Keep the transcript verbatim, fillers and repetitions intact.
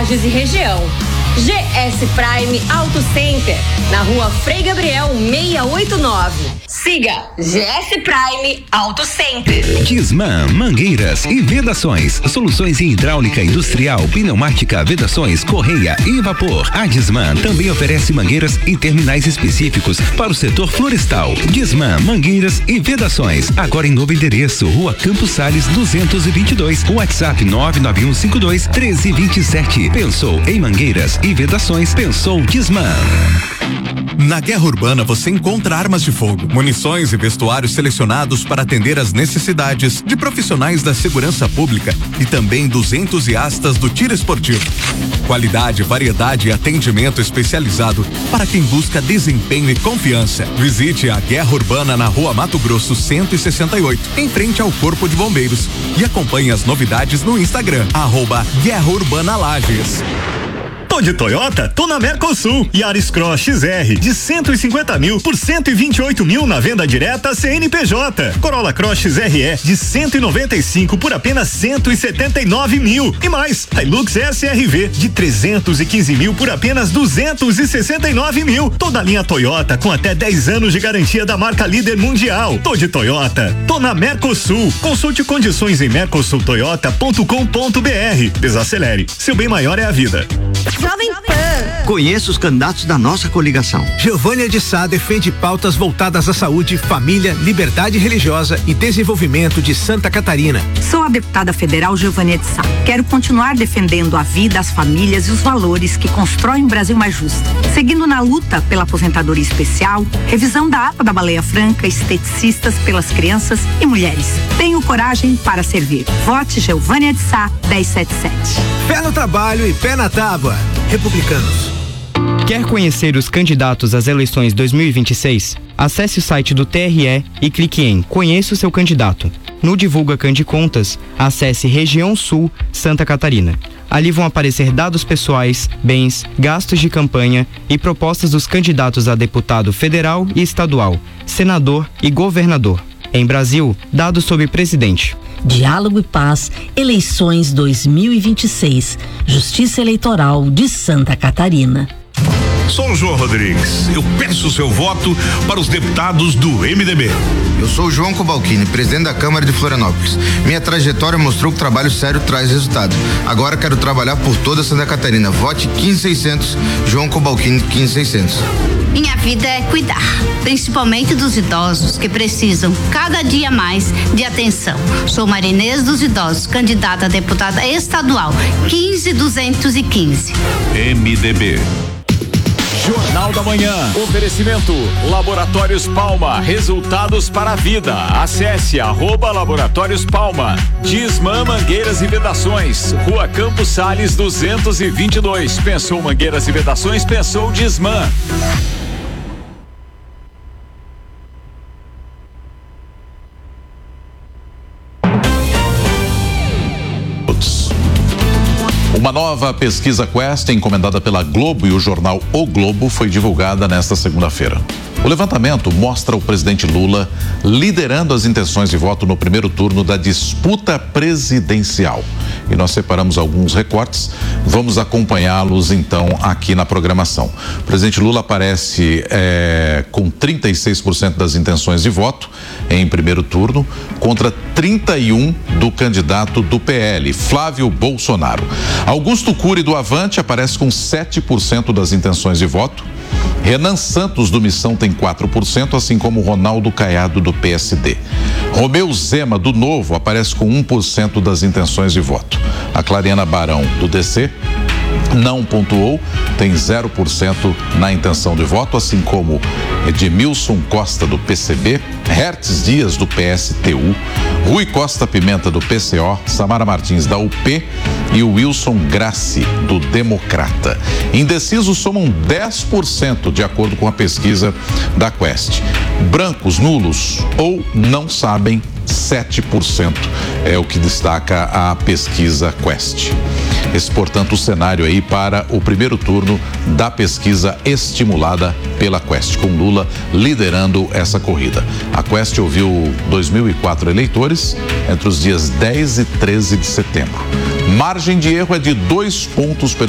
Lages e região. G S Prime Auto Center, na rua Frei Gabriel seiscentos e oitenta e nove. Siga G S Prime Auto Center. Disman Mangueiras e Vedações. Soluções em hidráulica industrial, pneumática, vedações, correia e vapor. A Disman também oferece mangueiras em terminais específicos para o setor florestal. Disman Mangueiras e Vedações. Agora em novo endereço, Rua Campos Sales duzentos e vinte e dois. WhatsApp nove nove um cinco dois um três dois sete. Pensou em mangueiras e vedações, pensou Disman. Na Guerra Urbana você encontra armas de fogo, munições e vestuários selecionados para atender às necessidades de profissionais da segurança pública e também dos entusiastas do tiro esportivo. Qualidade, variedade e atendimento especializado para quem busca desempenho e confiança. Visite a Guerra Urbana na Rua Mato Grosso cento e sessenta e oito, em frente ao Corpo de Bombeiros, e acompanhe as novidades no Instagram, arroba Guerra Urbana Lages. Tô de Toyota? Tô na Mercosul. Yaris Cross X R de cento e cinquenta mil por cento e vinte e oito mil na venda direta C N P J. Corolla Cross X R E de cento e noventa e cinco por apenas cento e setenta e nove mil. E mais, Hilux S R V de trezentos e quinze mil por apenas duzentos e sessenta e nove mil. Toda a linha Toyota com até dez anos de garantia da marca líder mundial. Tô de Toyota. Tô na Mercosul. Consulte condições em mercosul toyota ponto com ponto b r. Desacelere. Seu bem maior é a vida. Jovem Pan. Conheça os candidatos da nossa coligação. Giovânia de Sá defende pautas voltadas à saúde, família, liberdade religiosa e desenvolvimento de Santa Catarina. Sou a deputada federal Giovânia de Sá. Quero continuar defendendo a vida, as famílias e os valores que constroem um Brasil mais justo. Seguindo na luta pela aposentadoria especial, revisão da A P A da Baleia Franca, esteticistas pelas crianças e mulheres. Tenho coragem para servir. Vote Giovânia de Sá dez setenta e sete. Pé no trabalho e pé na tábua. Republicanos. Quer conhecer os candidatos às eleições dois mil e vinte e seis? Acesse o site do T R E e clique em Conheça o seu candidato. No Divulga Candicontas, acesse Região Sul, Santa Catarina. Ali vão aparecer dados pessoais, bens, gastos de campanha e propostas dos candidatos a deputado federal e estadual, senador e governador. Em Brasil, dados sobre presidente. Diálogo e Paz, eleições dois mil e vinte e seis, Justiça Eleitoral de Santa Catarina. Sou o João Rodrigues. Eu peço o seu voto para os deputados do M D B. Eu sou o João Cobalcini, presidente da Câmara de Florianópolis. Minha trajetória mostrou que trabalho sério traz resultado. Agora quero trabalhar por toda Santa Catarina. Vote quinze seiscentos, João Cobalcini quinze seiscentos. Minha vida é cuidar, principalmente dos idosos que precisam cada dia mais de atenção. Sou Marinês dos Idosos, candidata a deputada estadual quinze duzentos e quinze. M D B. Jornal da Manhã. Oferecimento Laboratórios Palma. Resultados para a vida. Acesse arroba Laboratórios Palma. Disman Mangueiras e Vedações. Rua Campos Sales duzentos e vinte e dois. Pensou Mangueiras e Vedações? Pensou Disman. Uma nova pesquisa Quest, encomendada pela Globo e o jornal O Globo, foi divulgada nesta segunda-feira. O levantamento mostra o presidente Lula liderando as intenções de voto no primeiro turno da disputa presidencial. E nós separamos alguns recortes, vamos acompanhá-los então aqui na programação. O presidente Lula aparece é, com trinta e seis por cento das intenções de voto em primeiro turno, contra trinta e um por cento do candidato do P L, Flávio Bolsonaro. Augusto Cury do Avante aparece com sete por cento das intenções de voto. Renan Santos do Missão tem quatro por cento, assim como Ronaldo Caiado do P S D. Romeu Zema do Novo aparece com um por cento das intenções de voto. A Clariana Barão do D C não pontuou, tem zero por cento na intenção de voto, assim como Edmilson Costa do P C B, Hertz Dias do P S T U, Rui Costa Pimenta do P C O, Samara Martins da U P e o Wilson Grassi do Democrata. Indecisos somam dez por cento de acordo com a pesquisa da Quest. Brancos, nulos ou não sabem, sete por cento é o que destaca a pesquisa Quest. Esse, portanto, o cenário aí para o primeiro turno da pesquisa estimulada pela Quest, com Lula liderando essa corrida. A Quest ouviu dois mil e quatro eleitores entre os dias dez e treze de setembro. Margem de erro é de dois pontos percentuais.